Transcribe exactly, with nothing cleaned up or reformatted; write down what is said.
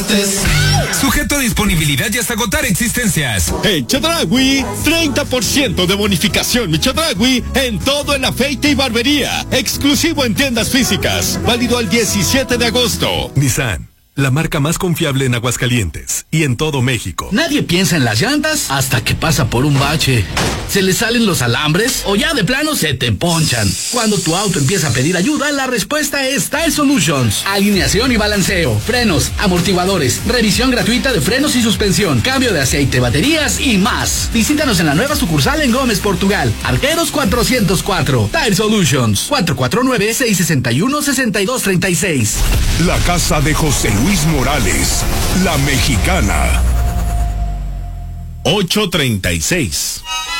partes. Sujeto a disponibilidad y hasta agotar existencias. En Chedraui, treinta por ciento de bonificación mi Chedraui en todo el afeite y barbería. Exclusivo en tiendas físicas. Válido al diecisiete de agosto. Nissan, la marca más confiable en Aguascalientes y en todo México. Nadie piensa en las llantas hasta que pasa por un bache. Se le salen los alambres o ya de plano se te ponchan. Cuando tu auto empieza a pedir ayuda, la respuesta es Tire Solutions. Alineación y balanceo, frenos, amortiguadores, revisión gratuita de frenos y suspensión, cambio de aceite, baterías y más. Visítanos en la nueva sucursal en Gómez, Portugal. Arqueros cuatrocientos cuatro. Tire Solutions. cuatro cuatro nueve, seis seis uno, seis dos tres seis. La casa de José Luis Morales, La Mexicana. ocho treinta y seis.